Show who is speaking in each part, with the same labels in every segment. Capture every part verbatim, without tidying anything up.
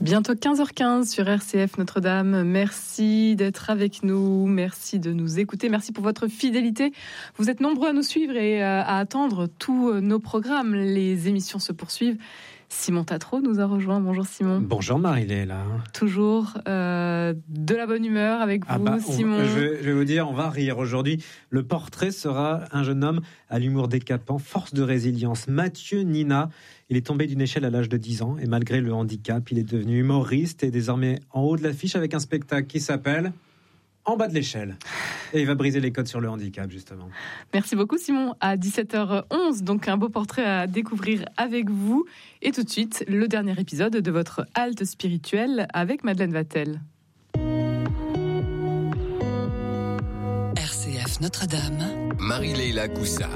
Speaker 1: Bientôt quinze heures quinze sur R C F Notre-Dame. Merci d'être avec nous, merci de nous écouter, merci pour votre fidélité. Vous êtes nombreux à nous suivre et à attendre tous nos programmes. Les émissions se poursuivent. Simon Tatro nous a rejoint. Bonjour Simon.
Speaker 2: Bonjour Marie-Léla.
Speaker 1: Toujours euh, de la bonne humeur avec vous, ah bah, Simon.
Speaker 2: On, je, vais, je vais vous dire, on va rire aujourd'hui. Le portrait sera un jeune homme à l'humour décapant, force de résilience. Mathieu Nina, il est tombé d'une échelle à l'âge de dix ans et malgré le handicap, il est devenu humoriste et désormais en haut de l'affiche avec un spectacle qui s'appelle En bas de l'échelle. Et il va briser les codes sur le handicap, justement.
Speaker 1: Merci beaucoup, Simon. À dix-sept heures onze, donc un beau portrait à découvrir avec vous. Et tout de suite, le dernier épisode de votre halte spirituelle avec Madeleine Vatel.
Speaker 3: R C F Notre-Dame.
Speaker 4: Marie-Léla Coussa.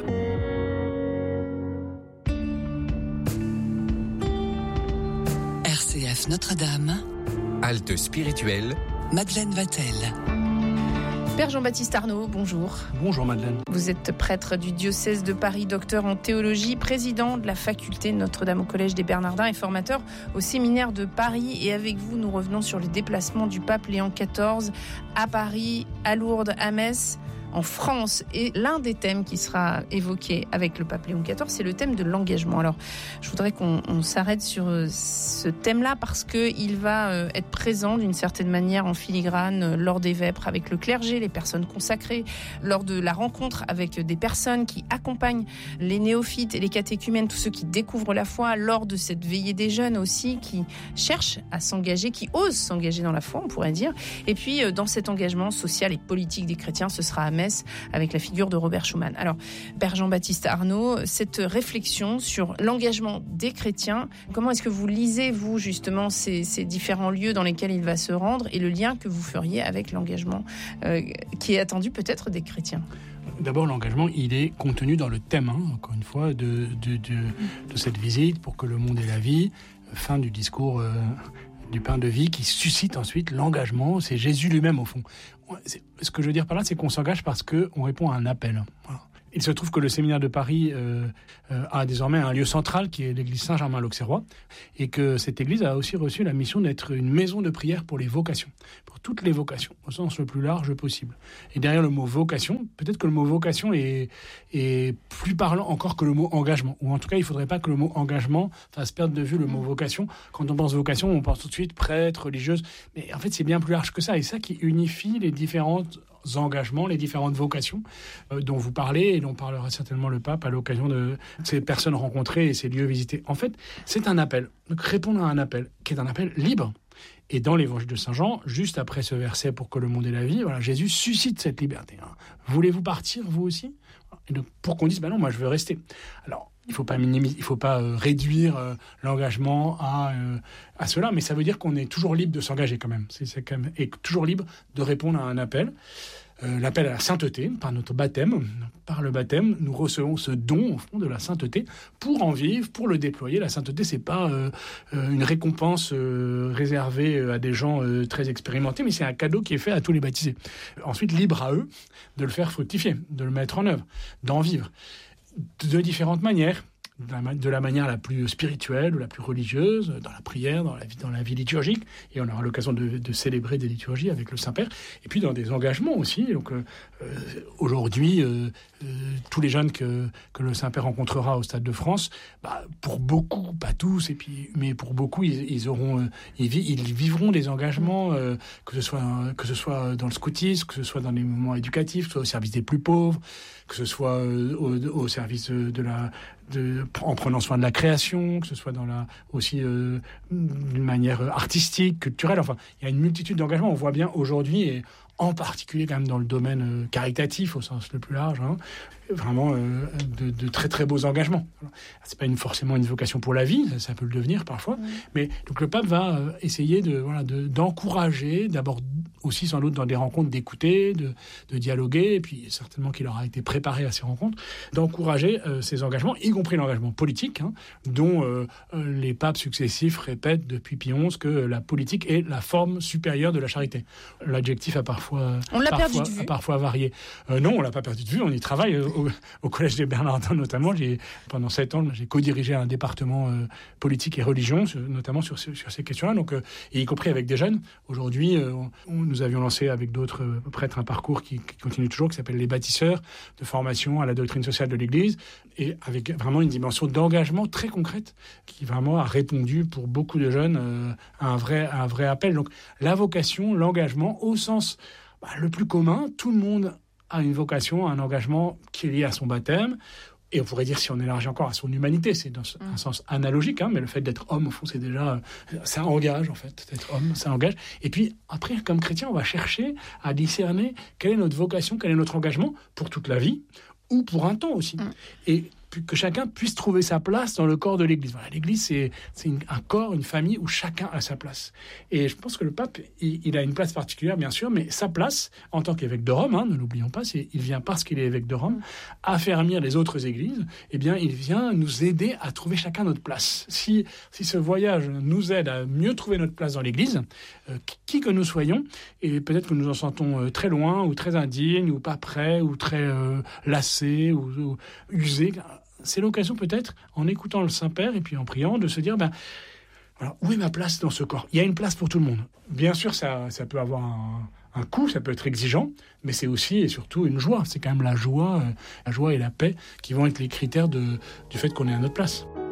Speaker 3: R C F Notre-Dame.
Speaker 4: Halte spirituelle.
Speaker 3: Madeleine Vatel.
Speaker 5: Père Jean-Baptiste Arnaud, bonjour.
Speaker 6: Bonjour Madeleine.
Speaker 5: Vous êtes prêtre du diocèse de Paris, docteur en théologie, président de la faculté Notre-Dame au Collège des Bernardins et formateur au séminaire de Paris. Et avec vous, nous revenons sur les déplacements du pape Léon quatorze à Paris, à Lourdes, à Metz, en France. Et l'un des thèmes qui sera évoqué avec le pape Léon quatorze, c'est le thème de l'engagement. Alors, je voudrais qu'on on s'arrête sur ce thème-là parce qu'il va être présent d'une certaine manière en filigrane lors des vêpres avec le clergé, les personnes consacrées, lors de la rencontre avec des personnes qui accompagnent les néophytes et les catéchumènes, tous ceux qui découvrent la foi, lors de cette veillée des jeunes aussi, qui cherchent à s'engager, qui osent s'engager dans la foi, on pourrait dire. Et puis, dans cet engagement social et politique des chrétiens, ce sera à Metz, avec la figure de Robert Schuman. Alors, Père Jean-Baptiste Arnaud, cette réflexion sur l'engagement des chrétiens, comment est-ce que vous lisez, vous, justement, ces, ces différents lieux dans lesquels il va se rendre et le lien que vous feriez avec l'engagement euh, qui est attendu peut-être des chrétiens?
Speaker 6: D'abord, l'engagement, il est contenu dans le thème, hein, encore une fois, de, de, de, de cette visite, pour que le monde ait la vie, fin du discours euh, du pain de vie, qui suscite ensuite l'engagement. C'est Jésus lui-même, au fond. C'est, ce que je veux dire par là, c'est qu'on s'engage parce qu'on répond à un appel. Voilà. Il se trouve que le séminaire de Paris euh, euh, a désormais un lieu central qui est l'église Saint-Germain-l'Auxerrois et que cette église a aussi reçu la mission d'être une maison de prière pour les vocations, pour toutes les vocations, au sens le plus large possible. Et derrière le mot vocation, peut-être que le mot vocation est, est plus parlant encore que le mot engagement. Ou en tout cas, il ne faudrait pas que le mot engagement fasse perdre de vue le mot vocation. Quand on pense vocation, on pense tout de suite prêtre, religieuse. Mais en fait, c'est bien plus large que ça. Et ça qui unifie les différentes engagements, les différentes vocations euh, dont vous parlez et dont parlera certainement le pape à l'occasion de ces personnes rencontrées et ces lieux visités. En fait, c'est un appel. Donc répondre à un appel, qui est un appel libre. Et dans l'évangile de Saint Jean, juste après ce verset pour que le monde ait la vie, voilà, Jésus suscite cette liberté. Hein. Voulez-vous partir, vous aussi? Et donc, pour qu'on dise, bah non, moi je veux rester. Alors, il ne faut pas minimiser, il faut pas euh, réduire euh, l'engagement à, euh, à cela, mais ça veut dire qu'on est toujours libre de s'engager quand même. C'est, c'est quand même et toujours libre de répondre à un appel. Euh, l'appel à la sainteté, par notre baptême. Par le baptême, nous recevons ce don, au fond, de la sainteté, pour en vivre, pour le déployer. La sainteté, c'est pas euh, euh, une récompense euh, réservée à des gens euh, très expérimentés, mais c'est un cadeau qui est fait à tous les baptisés. Ensuite, libre à eux de le faire fructifier, de le mettre en œuvre, d'en vivre, de différentes manières. De la manière la plus spirituelle ou la plus religieuse, dans la prière, dans la vie, dans la vie liturgique, et on aura l'occasion de, de célébrer des liturgies avec le Saint-Père, et puis dans des engagements aussi. Donc euh, aujourd'hui, euh, euh, tous les jeunes que, que le Saint-Père rencontrera au Stade de France, bah, pour beaucoup, pas tous, et puis, mais pour beaucoup, ils, ils auront, euh, ils, vi, ils vivront des engagements, euh, que ce soit que ce soit dans le scoutisme, que ce soit dans les mouvements éducatifs, que ce soit au service des plus pauvres, que ce soit euh, au, au service de, de la De, en prenant soin de la création, que ce soit dans la, aussi euh, d'une manière artistique, culturelle. Enfin, il y a une multitude d'engagements. On voit bien aujourd'hui, et en particulier quand même dans le domaine euh, caritatif au sens le plus large, hein, vraiment euh, de, de très très beaux engagements. C'est pas une, forcément une vocation pour la vie, ça, ça peut le devenir parfois, mmh. mais donc le pape va euh, essayer de, voilà, de, d'encourager d'abord aussi sans doute dans des rencontres d'écouter, de, de dialoguer, et puis certainement qu'il aura été préparé à ces rencontres, d'encourager euh, ces engagements, y compris l'engagement politique, hein, dont euh, les papes successifs répètent depuis Pie onze que la politique est la forme supérieure de la charité. L'adjectif a parfois,
Speaker 5: on l'a
Speaker 6: parfois,
Speaker 5: perdu de vue.
Speaker 6: a parfois varié. Euh, non, on l'a pas perdu de vue, on y travaille euh, au, au Collège des Bernardins notamment. J'ai, pendant sept ans, j'ai co-dirigé un département euh, politique et religion, sur, notamment sur, sur, sur ces questions-là, donc, euh, et y compris avec des jeunes. Aujourd'hui, euh, on, on, nous avions lancé avec d'autres prêtres un parcours qui, qui continue toujours, qui s'appelle les bâtisseurs de formation à la doctrine sociale de l'Église, et avec vraiment une dimension d'engagement très concrète qui vraiment a répondu pour beaucoup de jeunes euh, à un vrai, à un vrai appel. Donc la vocation, l'engagement, au sens bah, le plus commun, tout le monde a une vocation, un engagement qui est lié à son baptême. Et on pourrait dire, si on élargit encore, à son humanité, c'est dans un sens analogique, hein, mais le fait d'être homme, au fond, c'est déjà... Ça engage, en fait, d'être homme, ça engage. Et puis, après, comme chrétien, on va chercher à discerner quelle est notre vocation, quel est notre engagement pour toute la vie, ou pour un temps aussi. Mm. Et que chacun puisse trouver sa place dans le corps de l'Église. Voilà, l'Église, c'est, c'est une, un corps, une famille où chacun a sa place. Et je pense que le pape, il, il a une place particulière, bien sûr, mais sa place, en tant qu'évêque de Rome, hein, ne l'oublions pas, c'est, il vient parce qu'il est évêque de Rome, affermir les autres églises, eh bien, il vient nous aider à trouver chacun notre place. Si, si ce voyage nous aide à mieux trouver notre place dans l'Église, euh, qui que nous soyons, et peut-être que nous en sentons euh, très loin, ou très indignes, ou pas prêts, ou très euh, lassés, ou, ou usés, c'est l'occasion peut-être, en écoutant le Saint-Père et puis en priant, de se dire, ben, voilà, où est ma place dans ce corps ? Il y a une place pour tout le monde. Bien sûr, ça, ça peut avoir un, un coût, ça peut être exigeant, mais c'est aussi et surtout une joie. C'est quand même la joie, euh, la joie et la paix qui vont être les critères de, du fait qu'on est à notre place.